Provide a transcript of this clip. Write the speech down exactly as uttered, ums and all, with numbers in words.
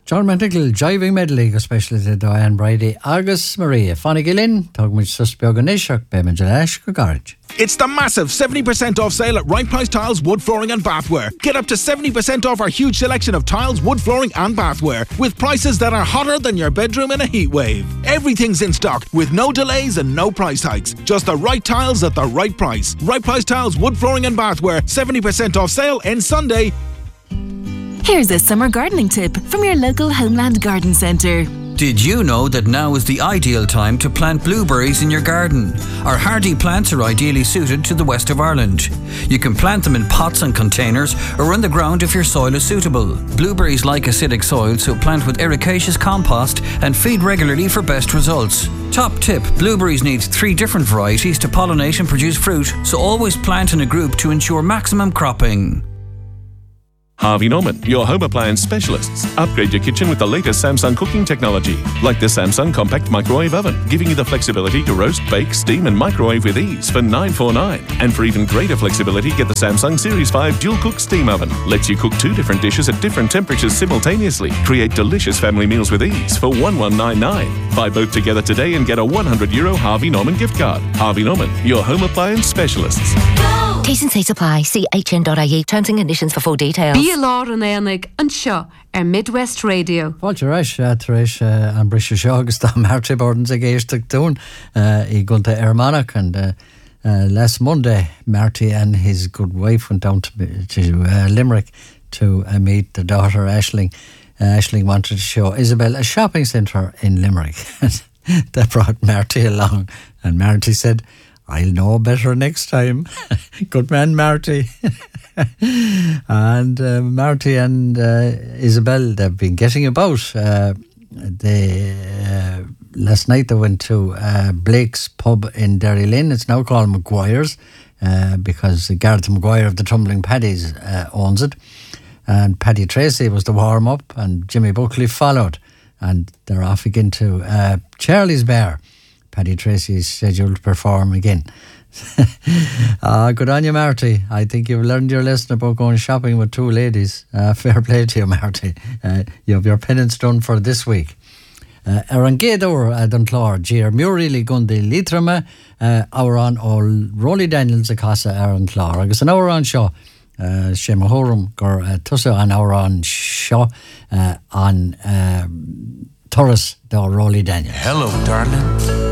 John Menticle, Jiving Medley, especially to Diane Brady, Agus Maria, Fanny Gillin, Togmich Susbioganishak, Bemajalash, Garage. It's the massive seventy percent off sale at Right Price Tiles, Wood Flooring and Bathware. Get up to seventy percent off our huge selection of tiles, wood flooring and bathware with prices that are hotter than your bedroom in a heat wave. Everything's in stock with no delays and no price hikes. Just the right tiles at the right price. Right Price Tiles, Wood Flooring and Bathware, seventy percent off sale ends Sunday. Here's a summer gardening tip from your local Homeland Garden Centre. Did you know that now is the ideal time to plant blueberries in your garden? Our hardy plants are ideally suited to the west of Ireland. You can plant them in pots and containers or on the ground if your soil is suitable. Blueberries like acidic soil, so plant with ericaceous compost and feed regularly for best results. Top tip, blueberries need three different varieties to pollinate and produce fruit, so always plant in a group to ensure maximum cropping. Harvey Norman, your home appliance specialists. Upgrade your kitchen with the latest Samsung cooking technology, like the Samsung Compact Microwave Oven, giving you the flexibility to roast, bake, steam and microwave with ease for nine forty-nine. And for even greater flexibility, get the Samsung Series five Dual Cook Steam Oven. Lets you cook two different dishes at different temperatures simultaneously. Create delicious family meals with ease for eleven ninety-nine. Buy both together today and get a one hundred euro Harvey Norman gift card. Harvey Norman, your home appliance specialists. T's and C's apply. See H N dot I E. Terms and conditions for full details. Bí lá an éananig an seo ar Midwest Radio. Fáilte reis, taréis an brise seo agus tá Marty Bordens a géisteach dún I gunta Armagh and uh, uh, last Monday Marty and his good wife went down to, to uh, Limerick to uh, meet the daughter Aisling. Uh, Aisling wanted to show Isabel a shopping centre in Limerick. That brought Marty along and Marty said, I'll know better next time. Good man, Marty. and uh, Marty and uh, Isabel, they've been getting about. Uh, they uh, last night they went to uh, Blake's pub in Derry Lynn. It's now called Maguire's uh, because Gareth Maguire of the Tumbling Paddies uh, owns it. And Paddy Tracy was the warm-up and Jimmy Buckley followed. And they're off again to uh, Charlie's Bar. Paddy Tracy is scheduled to perform again. uh, good on you, Marty. I think you've learned your lesson about going shopping with two ladies. Uh, fair play to you, Marty. Uh, you have your penance done for this week. Ar an géadúir a don chlár, Géar Murray Gundi Lítrama, our on all Rolly Daniels a casa ar an chlár. Agus an our on seo, sé mahorum gur tusa an our on seo on Torres da Rolly Daniels. Hello, darling.